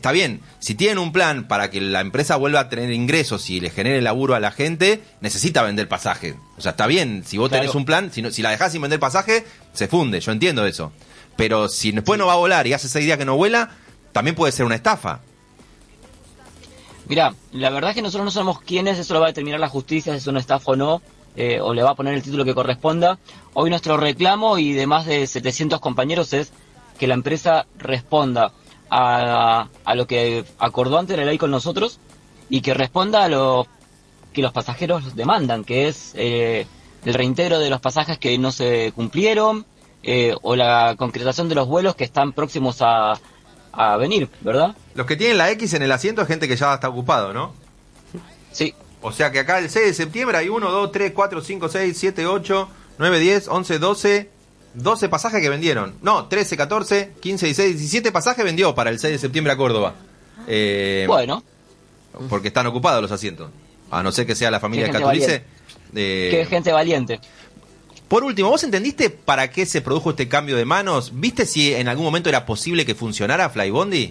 está bien, si tienen un plan para que la empresa vuelva a tener ingresos y le genere laburo a la gente, necesita vender pasaje. O sea, está bien, si vos tenés un plan, si la dejás sin vender pasaje, se funde, yo entiendo eso. Pero si después no va a volar y hace 6 días que no vuela, también puede ser una estafa. Mirá, la verdad es que nosotros no sabemos quién es, eso lo va a determinar la justicia, si es una estafa o no, o le va a poner el título que corresponda. Hoy nuestro reclamo y de más de 700 compañeros es que la empresa responda a lo que acordó antes de la ley con nosotros y que responda a lo que los pasajeros demandan, que es el reintegro de los pasajes que no se cumplieron o la concretación de los vuelos que están próximos a venir, ¿verdad? Los que tienen la X en el asiento es gente que ya está ocupado, ¿no? Sí. O sea que acá el 6 de septiembre hay 1, 2, 3, 4, 5, 6, 7, 8, 9, 10, 11, 12 pasajes que vendieron. No, 13, 14, 15, 16, 17 pasajes vendió para el 6 de septiembre a Córdoba. Bueno. Porque están ocupados los asientos. A no ser que sea la familia Escatolice. Qué gente valiente. Por último, ¿vos entendiste para qué se produjo este cambio de manos? ¿Viste si en algún momento era posible que funcionara Flybondi?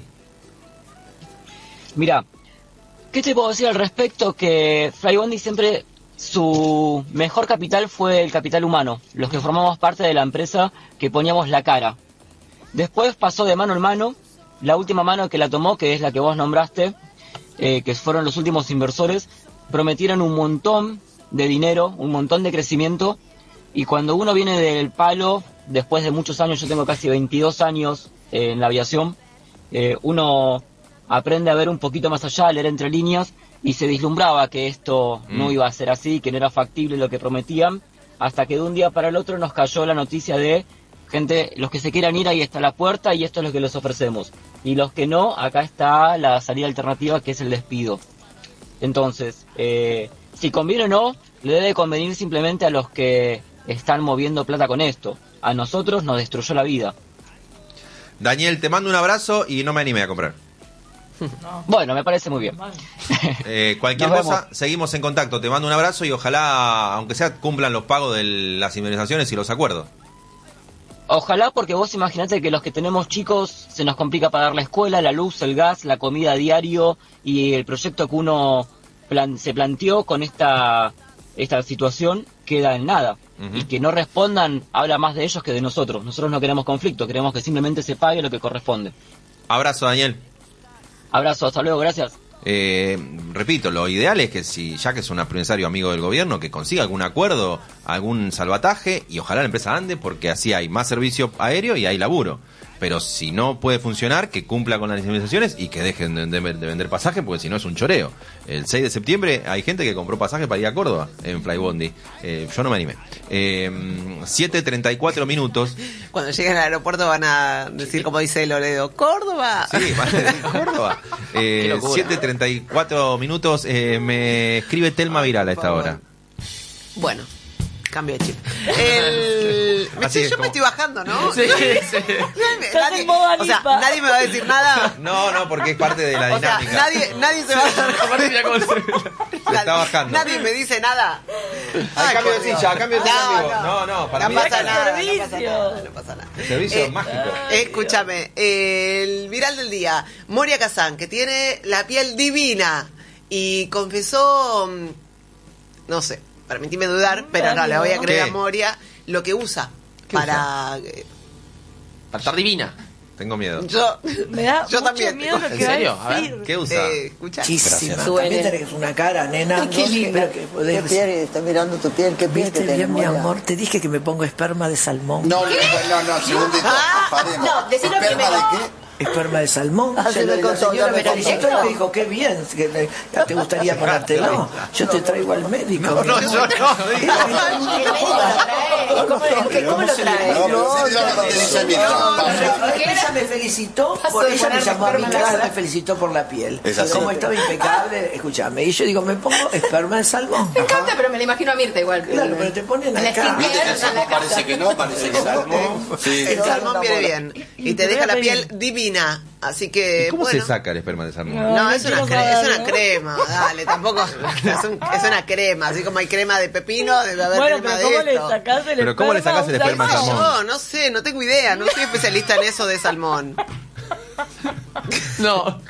Mira, ¿qué te puedo decir al respecto? Que Flybondi siempre, su mejor capital fue el capital humano, los que formamos parte de la empresa que poníamos la cara. Después pasó de mano en mano, la última mano que la tomó, que es la que vos nombraste, que fueron los últimos inversores, prometieron un montón de dinero, un montón de crecimiento, y cuando uno viene del palo, después de muchos años, yo tengo casi 22 años en la aviación, uno aprende a ver un poquito más allá, a leer entre líneas, y se vislumbraba que esto no iba a ser así, que no era factible lo que prometían, hasta que de un día para el otro nos cayó la noticia de gente, los que se quieran ir, ahí está la puerta y esto es lo que les ofrecemos. Y los que no, acá está la salida alternativa, que es el despido. Entonces, si conviene o no, le debe convenir simplemente a los que están moviendo plata con esto. A nosotros nos destruyó la vida. Daniel, te mando un abrazo y no me animé a comprar. No. Bueno, me parece muy bien. Cualquier cosa, seguimos en contacto. Te mando un abrazo y ojalá, aunque sea, cumplan los pagos de las indemnizaciones y los acuerdos. Ojalá, porque vos imaginate que los que tenemos chicos se nos complica pagar la escuela, la luz, el gas, la comida a diario y el proyecto que uno se planteó con esta situación queda en nada. Y que no respondan habla más de ellos que de nosotros. Nosotros no queremos conflicto, queremos que simplemente se pague lo que corresponde. Abrazo, Daniel. Abrazo, hasta luego, gracias. Repito, lo ideal es que si ya que es un empresario amigo del gobierno, que consiga algún acuerdo, algún salvataje, y ojalá la empresa ande, porque así hay más servicio aéreo y hay laburo. Pero si no puede funcionar, que cumpla con las indemnizaciones y que dejen de vender pasajes, porque si no es un choreo. El 6 de septiembre hay gente que compró pasajes para ir a Córdoba en Flybondi. Yo no me animé. 7:34 minutos. Cuando lleguen al aeropuerto van a decir, como dice Loredo, ¡Córdoba! Sí, van a decir Córdoba. 7:34 minutos. Me escribe Telma Viral a esta hora. Bueno. Cambio de chip. Yo me estoy bajando, ¿no? Sí. Nadie, o sea, nadie me va a decir nada. No, porque es parte de la dinámica. Sea, nadie se va a... Se está bajando. Nadie me dice nada. Cambio de silla, cambio de silla. No, para mí pasa nada. No pasa nada. El servicio es mágico. Escúchame, el viral del día. Moria Kazan, que tiene la piel divina y confesó, no sé, permitime dudar, pero no, le voy a creer a Moria lo que usa para estar divina. Tengo miedo. Yo también. Miedo ¿En serio? A ver. ¿Qué usa? Muchísima. También tenés una cara, nena. Qué linda. ¿Qué piel? Está mirando tu piel. ¿Qué piel que tenés? Bien, mi amor. Te dije que me pongo esperma de salmón. No, segundito. No, decilo primero. ¿Esperma de qué? Esperma de salmón. Se me contó, señora me dijo, qué bien, que te gustaría ponértelo. Yo te traigo al médico. No, yo no. ¿Cómo lo trae? Ella me felicitó, ella me llamó a mi casa, me felicitó por la piel. Como estaba impecable, escúchame. Y yo digo, me pongo esperma de salmón. Me encanta, pero me la imagino a Mirta igual. Claro, pero te ponen acá. Parece que no, parece que salmón. El salmón viene bien. Y te deja la piel divina. Así que. ¿Y cómo se saca el esperma de salmón? No, es una crema, dale, tampoco. Es una crema, así como hay crema de pepino, debe haber crema de esto. Pero ¿cómo le sacás el esperma de salmón? Yo no sé, no tengo idea, no soy especialista en eso de salmón. No.